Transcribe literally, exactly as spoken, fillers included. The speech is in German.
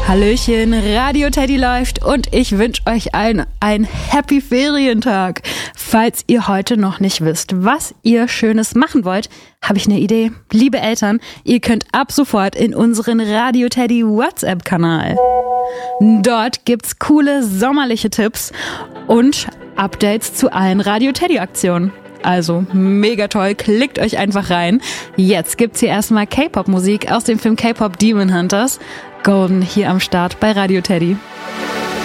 Hallöchen, Radio Teddy läuft und ich wünsche euch allen einen Happy Ferientag. Falls ihr heute noch nicht wisst, was ihr Schönes machen wollt, habe ich eine Idee. Liebe Eltern, ihr könnt ab sofort in unseren Radio Teddy WhatsApp-Kanal. Dort gibt's coole sommerliche Tipps und Updates zu allen Radio Teddy-Aktionen. Also mega toll, klickt euch einfach rein. Jetzt gibt's hier erstmal K-Pop-Musik aus dem Film K-Pop Demon Hunters. Golden hier am Start bei Radio Teddy.